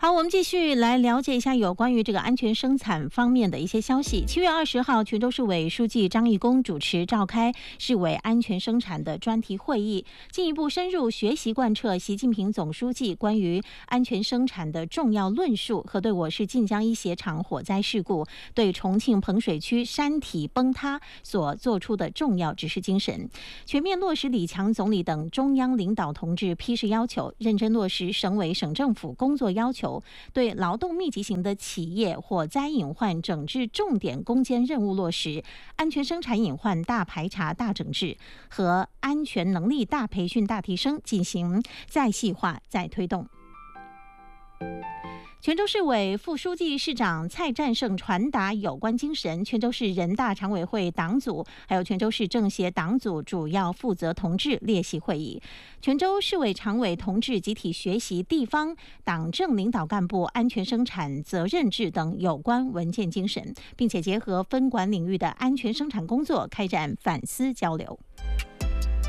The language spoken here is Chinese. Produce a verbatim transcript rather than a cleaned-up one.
好，我们继续来了解一下有关于这个安全生产方面的一些消息。七月二十号，泉州市委书记张义工主持召开市委安全生产的专题会议，进一步深入学习贯彻习近平总书记关于安全生产的重要论述和对我市晋江一鞋厂火灾事故、对重庆彭水区山体崩塌所做出的重要指示精神，全面落实李强总理等中央领导同志批示要求，认真落实省委省政府工作要求，对劳动密集型的企业火灾隐患整治重点攻坚任务落实，安全生产隐患大排查大整治和安全能力大培训大提升进行再细化再推动。泉州市委副书记、市长蔡占胜传达有关精神，泉州市人大常委会党组还有泉州市政协党组主要负责同志列席会议，泉州市委常委同志集体学习地方党政领导干部安全生产责任制等有关文件精神，并且结合分管领域的安全生产工作开展反思交流。